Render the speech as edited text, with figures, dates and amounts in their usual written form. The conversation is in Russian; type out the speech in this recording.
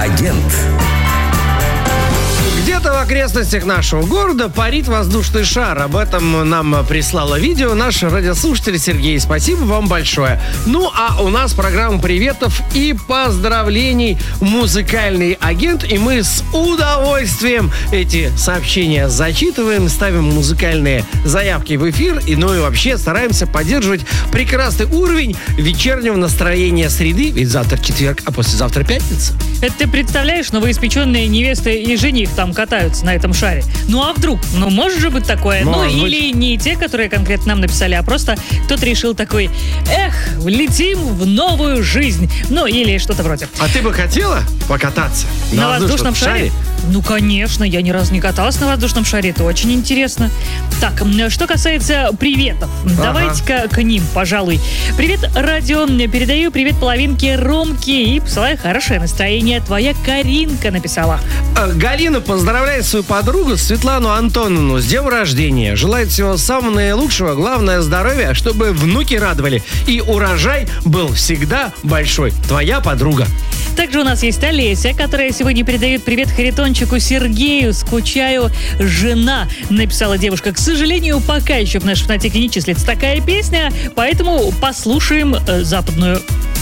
агент. Где-то в окрестностях нашего города парит воздушный шар. Об этом нам прислало видео наш радиослушатель Сергей. Спасибо вам большое. Ну, а у нас программа приветов и поздравлений «Музыкальный агент». И мы с удовольствием эти сообщения зачитываем, ставим музыкальные заявки в эфир. И, ну и вообще стараемся поддерживать прекрасный уровень вечернего настроения среды. Ведь завтра четверг, а послезавтра пятница. Это ты представляешь, новоиспеченные невеста и жених там катаются на этом шаре. Ну а вдруг? Ну может же быть такое. Может быть. Или не те, которые конкретно нам написали, а просто кто-то решил такой: летим в новую жизнь. Ну или что-то вроде. А ты бы хотела покататься На воздушном шаре? Ну, конечно, я ни разу не каталась на воздушном шаре, это очень интересно. Так, что касается приветов, давайте-ка к ним, пожалуй. Привет, радио, передаю привет половинке Ромки и посылаю хорошее настроение. Твоя Каринка написала. Галина поздравляет свою подругу Светлану Антоновну с днем рождения. Желает всего самого наилучшего, главное здоровья, чтобы внуки радовали. И урожай был всегда большой. Твоя подруга. Также у нас есть Олеся, которая сегодня передает привет Харитончику Сергею. Скучаю, жена, написала девушка. К сожалению, пока еще в нашей фонотеке не числится такая песня, поэтому послушаем западную.